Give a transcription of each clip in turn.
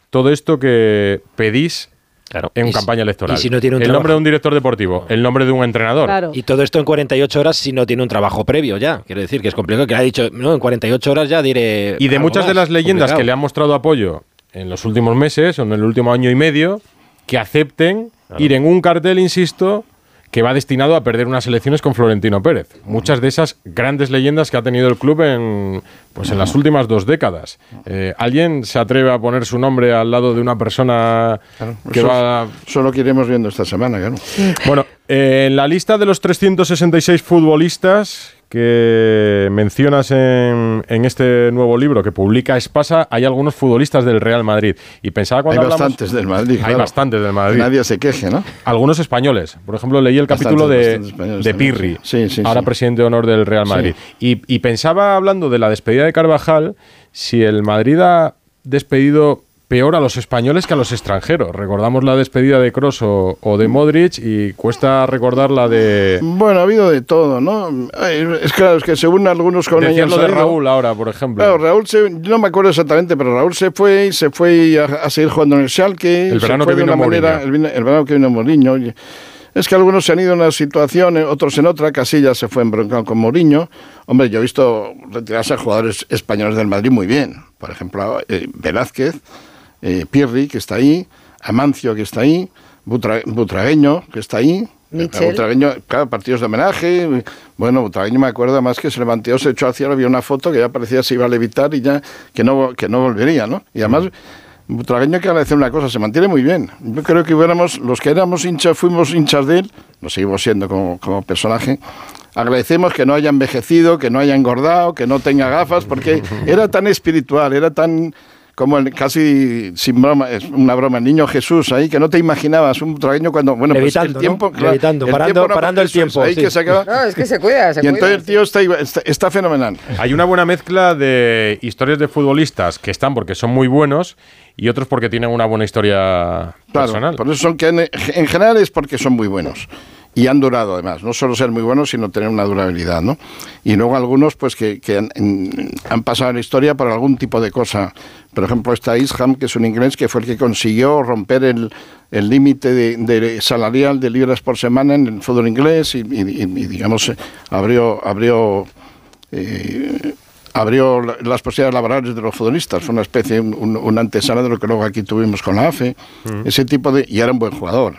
todo esto que pedís Claro. en campaña electoral. Y si no tiene un el trabajo. nombre de un director deportivo, el nombre de un entrenador. Claro. Y todo esto en 48 horas si no tiene un trabajo previo ya. Quiero decir que es complicado, que ha dicho, no, en 48 horas ya diré... Y de algo muchas de más. las leyendas Complicado. que le han mostrado apoyo en los últimos meses o en el último año y medio, que acepten ir en un cartel, insisto, que va destinado a perder unas elecciones con Florentino Pérez. Muchas de esas grandes leyendas que ha tenido el club en las últimas 2 décadas. ¿Alguien se atreve a poner su nombre al lado de una persona que va... Eso lo que iremos viendo esta semana, claro. Bueno, en la lista de los 366 futbolistas que mencionas en este nuevo libro que publica Espasa, hay algunos futbolistas del Real Madrid. Y pensaba cuando Hay bastantes del Madrid, Hay claro. bastantes del Madrid. Nadie se queje, ¿no? Algunos españoles. Por ejemplo, leí el capítulo de Pirri, ahora presidente de honor del Real Madrid. Sí. Y pensaba, hablando de la despedida de Carvajal, si el Madrid ha despedido peor a los españoles que a los extranjeros. Recordamos la despedida de Kroos o de Modric y cuesta recordar la de... Bueno, ha habido de todo, ¿no? Es claro, es que según algunos con Decías ellos... lo de Raúl ahora, por ejemplo. Claro, Raúl no me acuerdo exactamente, pero Raúl se fue a seguir jugando en el Schalke. El verano que vino Mourinho. El verano que vino Mourinho. Es que algunos se han ido en una situación, otros en otra. Casillas se fue embroncado con Mourinho. Hombre, yo he visto retirarse a jugadores españoles del Madrid muy bien. Por ejemplo, Velázquez, Pirri, que está ahí, Amancio, que está ahí, Butragueño, que está ahí. Butragueño, claro, partidos de homenaje. Bueno, Butragueño me acuerdo además que se levantó, se echó al cielo, había una foto que ya parecía se iba a levitar y ya que no volvería, ¿no? Y además, Butragueño, hay que agradecer una cosa, se mantiene muy bien. Yo creo que los que éramos hinchas, fuimos hinchas de él, lo seguimos siendo como personaje. Agradecemos que no haya envejecido, que no haya engordado, que no tenga gafas, porque era tan espiritual, era tan... como casi sin broma, es una broma, el niño Jesús ahí, que no te imaginabas, un tragueño cuando, bueno, levitando, pues el tiempo, ¿no? Levitando, parando el tiempo. Ahí sí. que se acaba. No, es que se cuida. Y entonces el tío está fenomenal. Hay una buena mezcla de historias de futbolistas que están porque son muy buenos y otros porque tienen una buena historia personal. Por eso son que en general es porque son muy buenos. Y han durado, además, no solo ser muy buenos, sino tener una durabilidad, ¿no? Y luego algunos, pues, que han pasado en la historia por algún tipo de cosa. Por ejemplo, está Isham, que es un inglés que fue el que consiguió romper el límite de salarial de libras por semana en el fútbol inglés y digamos, abrió las posibilidades laborales de los futbolistas. Fue una especie, una antesala de lo que luego aquí tuvimos con la AFE. Ese tipo de... Y era un buen jugador.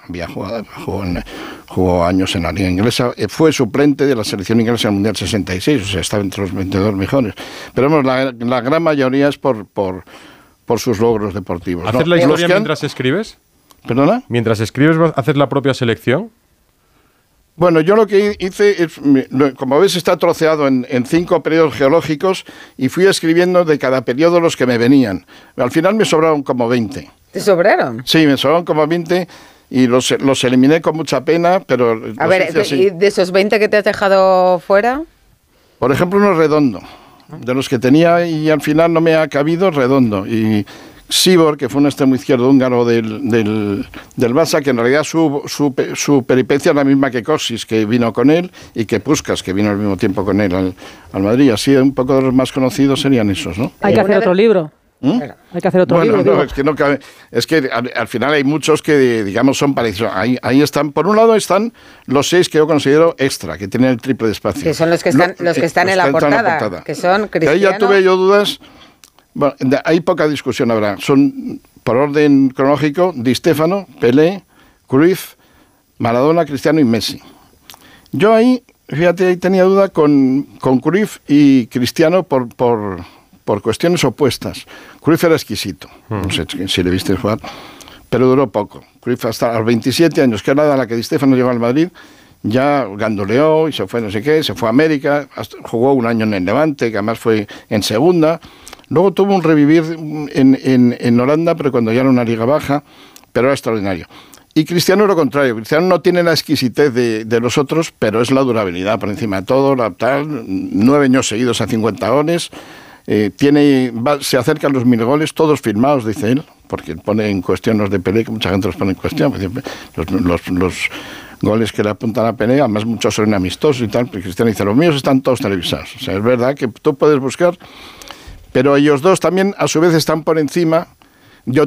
Jugó años en la liga inglesa. Fue suplente de la selección inglesa en el Mundial 66. O sea, estaba entre los 22 mejores. Pero vamos, la gran mayoría es por sus logros deportivos. ¿Haces la historia mientras escribes? ¿Perdona? ¿Mientras escribes haces la propia selección? Bueno, yo lo que hice, como ves, está troceado en 5 periodos geológicos y fui escribiendo de cada periodo los que me venían. Al final me sobraron como 20. ¿Te sobraron? Sí, me sobraron como 20 y los eliminé con mucha pena, pero... A ver, ¿y de esos 20 que te has dejado fuera? Por ejemplo, uno redondo. De los que tenía y al final no me ha cabido, redondo. Y Sibor, que fue un extremo izquierdo húngaro del Barça, que en realidad su peripecia es la misma que Kosis, que vino con él, y que Puskás, que vino al mismo tiempo con él al Madrid. Así, un poco de los más conocidos serían esos, ¿no? Hay que hacer otro libro. Hay que hacer otro libro. No, es que no cabe. Es que al final hay muchos que, digamos, son parecidos. Ahí están, por un lado están los 6 que yo considero extra, que tienen el triple de espacio. Que son los que están en la portada. Que son Cristiano... Ahí ya tuve yo dudas. Bueno, hay poca discusión ahora. Son, por orden cronológico, Di Stéfano, Pelé, Cruyff, Maradona, Cristiano y Messi. Yo ahí, fíjate, ahí tenía duda con Cruyff y Cristiano por cuestiones opuestas. Cruyff era exquisito, no sé si le viste jugar, pero duró poco. Cruyff hasta los 27 años, que era la edad a la que Di Stéfano llegó al Madrid, ya gandoleó y se fue no sé qué, se fue a América, jugó un año en el Levante, que además fue en segunda. Luego tuvo un revivir en Holanda, pero cuando ya era una liga baja, pero era extraordinario. Y Cristiano lo contrario. Cristiano no tiene la exquisitez de los otros, pero es la durabilidad por encima de todo. 9 años seguidos a 50 goles. Se acerca a los 1000 goles, todos firmados, dice él, porque pone en cuestión los de Pelé, que mucha gente los pone en cuestión. Los goles que le apuntan a Pelé, además muchos son amistosos y tal, porque Cristiano dice, los míos están todos televisados. O sea, es verdad que tú puedes buscar... Pero ellos dos también, a su vez, están por encima